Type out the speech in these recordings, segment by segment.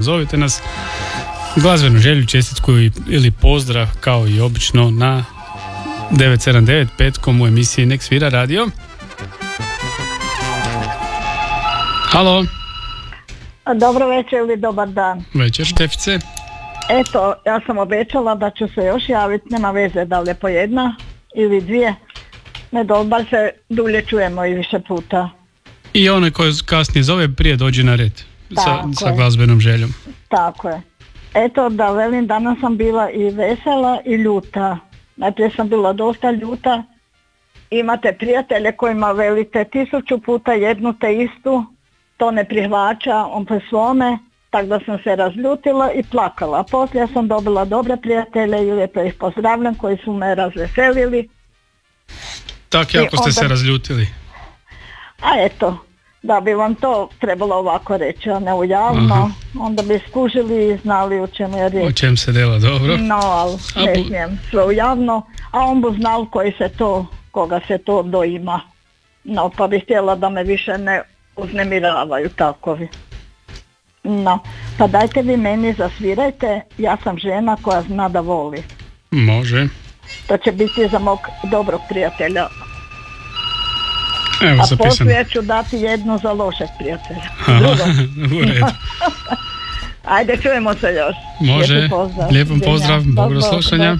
zovite nas. Glazbenu želju, čestitku ili pozdrav kao i obično na 979 petkom u emisiji Nek svira radio. Halo. Dobro večer ili dobar dan. Večer, Štefice. Eto, ja sam obećala da ću se još javiti, nema veze da li je po jedna ili dvije. Ne dobar se, dulje čujemo i više puta. I onaj koji kasnije zove prije dođe na red sa glazbenom željom. Tako je. Eto da velim, danas sam bila i vesela i ljuta. Najprije sam bila dosta ljuta. Imate prijatelje kojima velite 1000 puta jednu te istu, to ne prihvaća on po svome, tako da sam se razljutila i plakala. Poslije sam dobila dobre prijatelje i lijepo ih pozdravljam koji su me razveselili. Tako jako ste se razljutili. A eto, da bi vam to trebalo ovako reći, a ne u javno, onda bi skužili i znali o čemu je riječ. O čem se dela, dobro. No, ali ne smijem sve u javno, a on bi znal koga se to doima. No, pa bih htjela da me više ne uznemiravaju takovi. No, pa dajte vi meni zasvirajte, ja sam žena koja zna da voli. Može. To će biti za mog dobrog prijatelja. Evo, a poslije ću dati jednu za lošeg prijatelja. U redu. Ajde, čujemo se još. Može, lijepom pozdrav, bog do slušanja.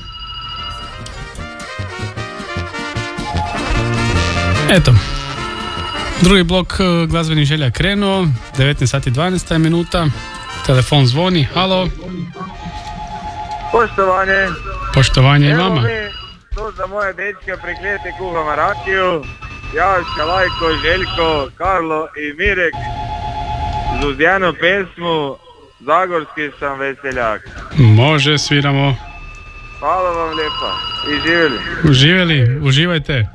Eto, drugi blok glazbenih želja krenuo, 19 sati 12 minuta, telefon zvoni, halo. Poštovanje. Poštovanje i vama. Evo mi, to za moje dečke priklijete kuhama rakiju, Jaška, Lajko, Željko, Karlo i Mirek, Zuzjanu pesmu, Zagorski sam veseljak. Može, sviramo. Hvala vam lijepa i živjeli. Uživjeli, uživajte.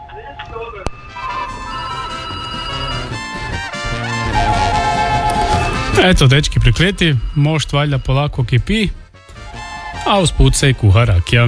Eto, dečki priklijeti, mošt valjda polako kipi, a usput se i kuha rakija.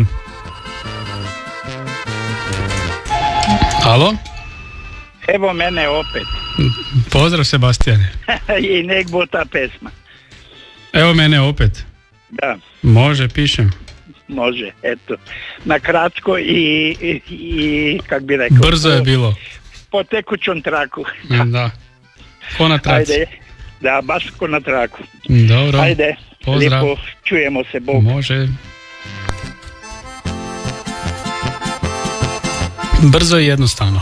Halo? Evo mene opet. Pozdrav, Sebastijane. I nek bo ta pesma. Evo mene opet. Da. Može, pišem. Može, eto. Na kratko i kak bi rekao. Brzo je bilo. Po tekućom traku. Da. Ko na traci. Ajde. Da, baš ko na traku. Dobro. Ajde. Pozdrav. Lijepo, čujemo se, Bog. Može. Brzo i jednostavno.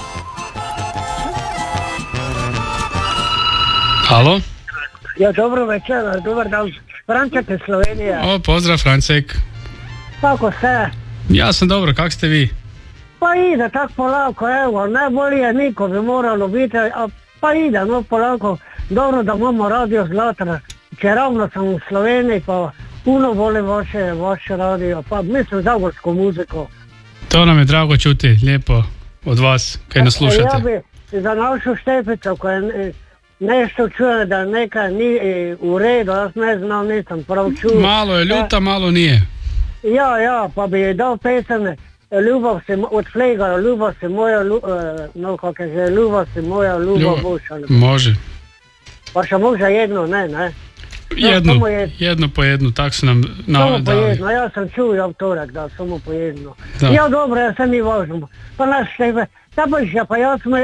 Halo? Ja, dobro večer, dobar dan. Francek iz Slovenije. O, pozdrav Francek. Kako ste? Ja sam dobro, kak ste vi? Pa ide tak polako, evo, najbolje niko bi moralo biti, pa ide, no polako. Dobro da imamo radio Zlatra, če ravno sam u Sloveniji, pa puno volim vaše radio, pa mislim zagorsku muziku. To nam je drago čuti, lijepo od vas, kaj nas slušate. Ja bi za našu Šteficu koja nešto čuje da neka ni u redu, ja ne znam, nisam prav čuo. Malo je ljuta, malo nije. Ja, pa bi dao pesme Ljubav si od Flegara, Ljubav si moja, Ljubav si moja, Ljubav boša. Može. Pa še možda jedno, ne? Jedno po jednu, tak su nam samo po jedno, ja sam čuo vtorek, da, samo po jedno. Da. Ja, dobro, ja sam i važno. Pa naš tebe, pa ja smo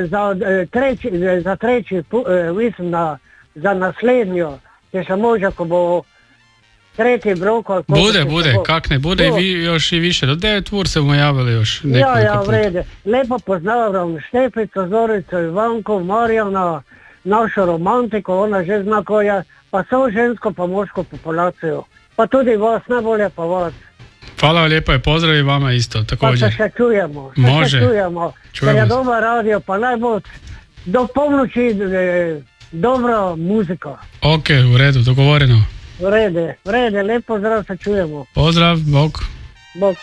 za treći, mislim, za naslednjo, če še može, ko bo tretji brokol. Bude, kak ne bude, i vi još i više, do 9 ur se bomo javili još nekoliko puta. Ja, vrede. Lepo pozdravljam Štefico, Zorico, Ivanko, Marjana, našo romantiko, ona že zna koja, pa so žensko pa moško populacijo. Pa tudi vas, najbolje pa vas. Hvala vam lijepo i pozdrav i vama isto, također. Pa se še čujemo. Može. Čujemo. Ker je dobar radio, pa najbolj do polnoči dobra muzika. Ok, u redu, dogovoreno. Vrede, lepo zdrav, se čujemo. Pozdrav, bok. Bok.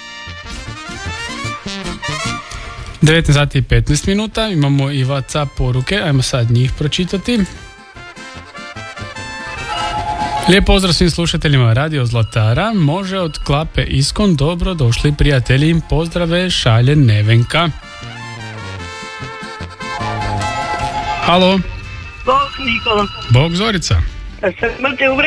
19 sati i 15 minuta, imamo i WhatsApp poruke, ajmo sad njih pročitati. Lijep pozdrav svim slušateljima Radio Zlatara, može od Klape Iskon, dobro došli prijatelji, pozdrave šalje Nevenka. Halo? Bog Nikola. Bog Zorica.